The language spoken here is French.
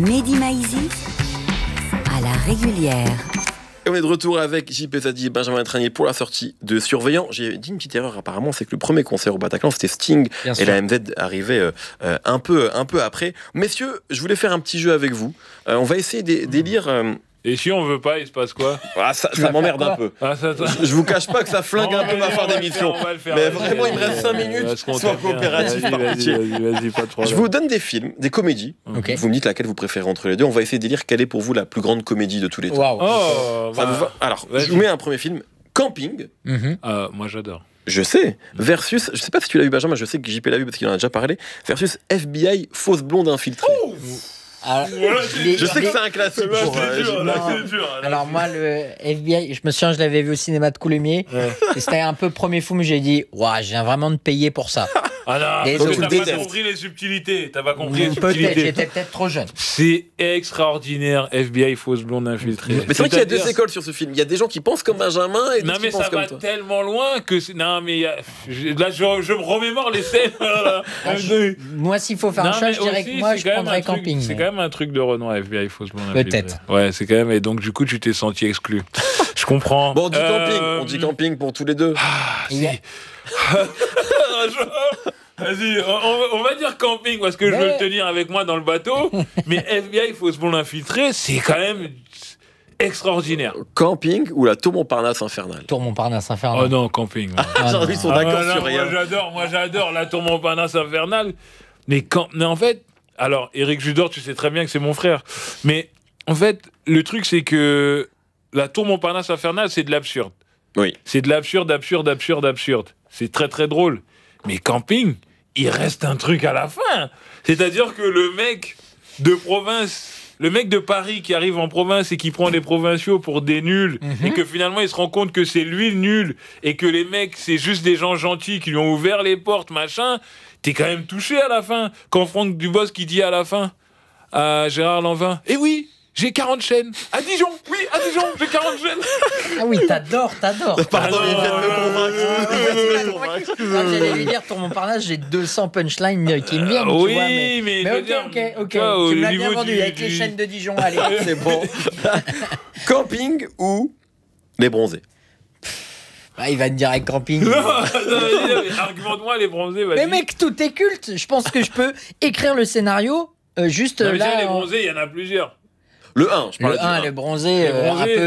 Mehdi Maizi à la régulière. Et on est de retour avec JP Zadi et Benjamin Tranier pour la sortie de Surveillant. J'ai dit une petite erreur apparemment, c'est que le premier concert au Bataclan c'était Sting et la MZ arrivait un peu après. Messieurs, je voulais faire un petit jeu avec vous. On va essayer d'élire... Et si on veut pas, il se passe quoi? Ça m'emmerde un peu. Je vous cache pas que ça flingue un peu ma fin d'émission. Mais vraiment, il me reste 5 minutes. Sois coopératif, par pitié. Vas-y, pas de problème. Je vous donne des films, des comédies. Okay. Vous me dites laquelle vous préférez entre les deux. On va essayer d'élire quelle est pour vous la plus grande comédie de tous les temps. Wow. Ça vous va? Alors, je vous mets un premier film. Camping. Moi, j'adore. Je sais. Versus, je sais pas si tu l'as vu, Benjamin, je sais que JP l'a vu parce qu'il en a déjà parlé. Versus FBI, fausse blonde infiltrée. Alors, je sais que c'est un classique. C'est dur. Alors moi, le FBI, je me souviens, je l'avais vu au cinéma de Coulommiers. Et c'était un peu premier film où j'ai dit, waouh, je viens vraiment de payer pour ça. Ah non, parce que t'as pas compris les subtilités. Peut-être, j'étais peut-être trop jeune. C'est extraordinaire, FBI, fausse blonde infiltrée. Mais c'est vrai qu'il y a deux écoles sur ce film. Il y a des gens qui pensent comme Benjamin et d'autres qui pensent comme toi. Non mais ça va tellement loin que... Non mais là, je me remémore les scènes. Moi, s'il faut faire un choix, je dirais que moi, je prendrais Camping. C'est quand même un truc de Renoir, FBI, fausse blonde infiltrée. Peut-être. Ouais, c'est quand même... Et donc, du coup, tu t'es senti exclu. Je comprends. Bon, on dit camping pour tous les deux. Vas-y, on va dire camping parce que je veux le tenir avec moi dans le bateau. Mais FBI, fausse blonde infiltrée, c'est quand même extraordinaire. Camping ou la Tour Montparnasse infernale? Tour Montparnasse infernale. Oh non, camping. Ils sont d'accord sur rien. Moi j'adore la Tour Montparnasse infernale. Mais en fait, alors Éric Judor, tu sais très bien que c'est mon frère. Mais en fait, le truc c'est que la Tour Montparnasse infernale, c'est de l'absurde. Oui. C'est de l'absurde. C'est très très drôle. Mais camping, il reste un truc à la fin. C'est-à-dire que le mec de province, le mec de Paris qui arrive en province et qui prend les provinciaux pour des nuls, et que finalement il se rend compte que c'est lui le nul, et que les mecs, c'est juste des gens gentils qui lui ont ouvert les portes, machin, t'es quand même touché à la fin. Quand Franck Dubosc qui dit à la fin à Gérard Lanvin, « Eh oui, j'ai 40 chaînes. À Dijon, j'ai 40 chaînes. » Ah oui, t'adores. Pardon, il vient de me convaincre. J'allais lui dire, Tour Montparnasse, j'ai 200 punchlines qui me viennent. Oui, tu vois, mais ok. Tu me l'as bien vendu avec les chaînes de Dijon. Allez, c'est bon. Camping ou les bronzés? Il va te dire avec camping. Argumente-moi les bronzés, vas-y. Mais mec, tout est culte. Je pense que je peux écrire le scénario juste là. Les bronzés, il y en a plusieurs. Le 1, je parle du 1. Le bronzé, un peu